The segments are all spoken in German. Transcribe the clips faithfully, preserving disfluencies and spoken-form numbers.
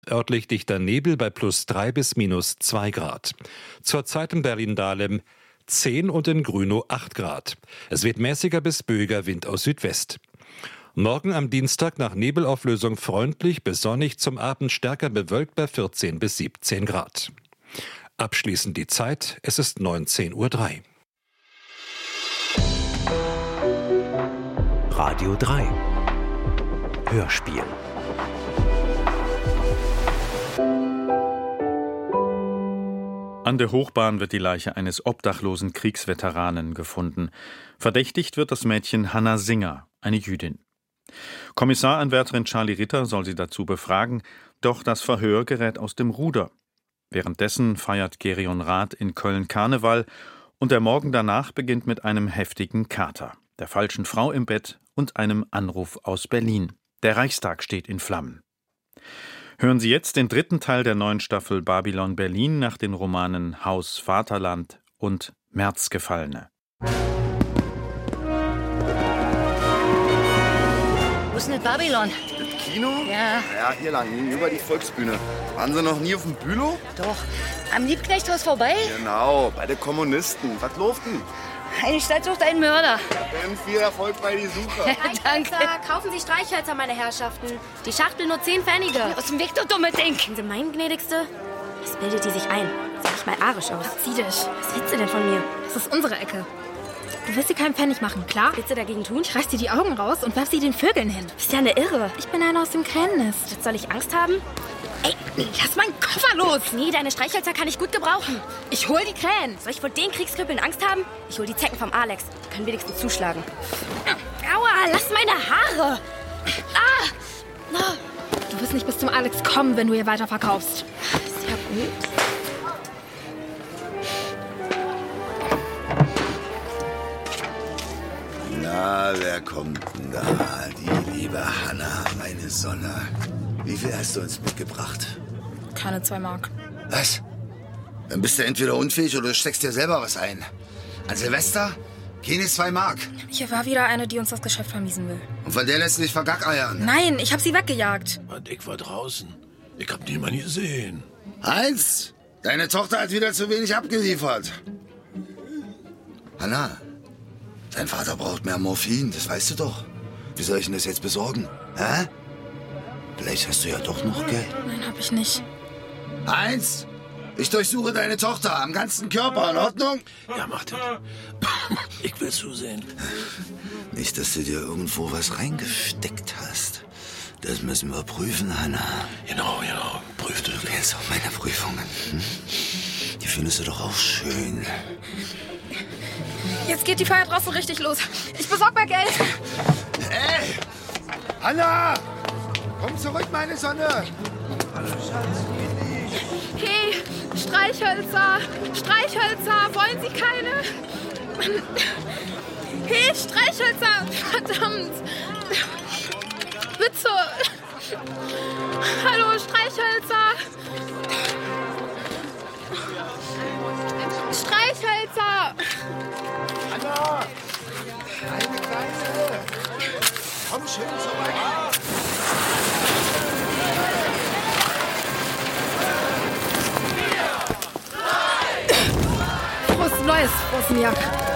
Örtlich dichter Nebel bei plus drei bis minus zwei Grad. Zurzeit in Berlin-Dahlem zehn und in Grünow acht Grad. Es weht mäßiger bis böiger Wind aus Südwest. Morgen am Dienstag nach Nebelauflösung freundlich bis sonnig, zum Abend stärker bewölkt bei vierzehn bis siebzehn Grad. Abschließend die Zeit, es ist neunzehn Uhr drei. Radio drei Hörspiel. An der Hochbahn wird die Leiche eines obdachlosen Kriegsveteranen gefunden. Verdächtigt wird das Mädchen Hanna Singer, eine Jüdin. Kommissaranwärterin Charlie Ritter soll sie dazu befragen, doch das Verhör gerät aus dem Ruder. Währenddessen feiert Gerion Rath in Köln Karneval und der Morgen danach beginnt mit einem heftigen Kater, der falschen Frau im Bett und einem Anruf aus Berlin. Der Reichstag steht in Flammen. Hören Sie jetzt den dritten Teil der neuen Staffel Babylon Berlin nach den Romanen Haus Vaterland und Märzgefallene. Wo ist denn das Babylon? Das Kino? Ja. Ja, hier lang, gegenüber die Volksbühne. Waren Sie noch nie auf dem Bülow? Doch. Am Liebknechthaus vorbei? Genau, bei den Kommunisten. Was läuft denn? Eine Stadt sucht einen Mörder. Dann viel Erfolg bei die Suche. Danke. Kaufen Sie Streichhölzer, meine Herrschaften. Die Schachtel nur zehn Pfennige. Aus dem Weg, du dumme Ding. Sie meinen, gnädigste? Das bildet die sich ein. Sieht nicht mal arisch aus. Zieh dich. Was willst du denn von mir? Das ist unsere Ecke. Du willst dir keinen Pfennig machen, klar? Was willst du dagegen tun? Ich reiß dir die Augen raus und werf sie den Vögeln hin. Du bist ja eine Irre. Ich bin einer aus dem Krähennest. Jetzt soll ich Angst haben? Ey, lass meinen Koffer los! Nee, deine Streichhölzer kann ich gut gebrauchen. Ich hol die Krähen. Soll ich vor den Kriegskrippeln Angst haben? Ich hol die Zecken vom Alex. Die können wenigstens zuschlagen. Aua, lass meine Haare! Ah! Du wirst nicht bis zum Alex kommen, wenn du hier weiter verkaufst. Ist ja gut. Na, wer kommt denn da? Die liebe Hanna, meine Sonne. Wie viel hast du uns mitgebracht? Keine zwei Mark. Was? Dann bist du entweder unfähig oder du steckst dir selber was ein. An Silvester? Keine zwei Mark. Hier war wieder eine, die uns das Geschäft vermiesen will. Und von der lässt du dich vergackeiern? Nein, ich hab sie weggejagt. Ich war draußen. Ich hab niemanden gesehen. Heinz, deine Tochter hat wieder zu wenig abgeliefert. Hanna, dein Vater braucht mehr Morphin, das weißt du doch. Wie soll ich denn das jetzt besorgen? Hä? Vielleicht hast du ja doch noch Geld. Nein, hab ich nicht. Heinz, ich durchsuche deine Tochter am ganzen Körper, in Ordnung? Ja, mach das. Ich will zusehen. Nicht, dass du dir irgendwo was reingesteckt hast. Das müssen wir prüfen, Hanna. Genau, genau. Prüf du. Du kennst auch meine Prüfungen. Hm? Die findest du doch auch schön. Jetzt geht die Feier draußen richtig los. Ich besorg mal Geld. Ey! Hanna! Komm zurück, meine Sonne! Hallo, Schatz. Hey, Streichhölzer! Streichhölzer! Wollen Sie keine? Hey, Streichhölzer! Verdammt! Bitte! Hallo, Streichhölzer! Streichhölzer! Hanna! Eine Kleine! Komm schön zurück! Frohes Neues, Wozniak.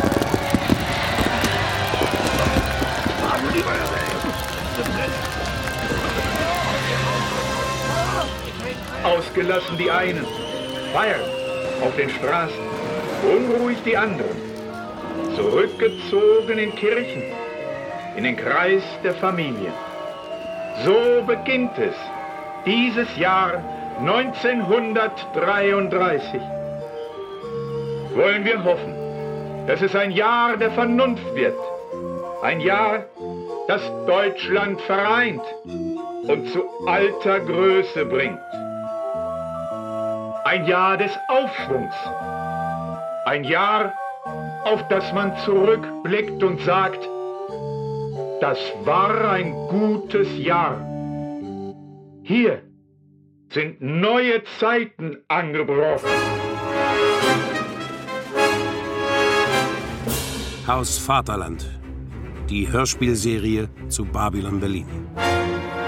Ausgelassen die einen, feiern auf den Straßen, unruhig die anderen, zurückgezogen in Kirchen, in den Kreis der Familie. So beginnt es, dieses Jahr neunzehnhundertdreiunddreißig. Wollen wir hoffen, dass es ein Jahr der Vernunft wird, ein Jahr, das Deutschland vereint und zu alter Größe bringt. Ein Jahr des Aufschwungs, ein Jahr, auf das man zurückblickt und sagt, das war ein gutes Jahr. Hier sind neue Zeiten angebrochen. Haus Vaterland. Die Hörspielserie zu Babylon Berlin.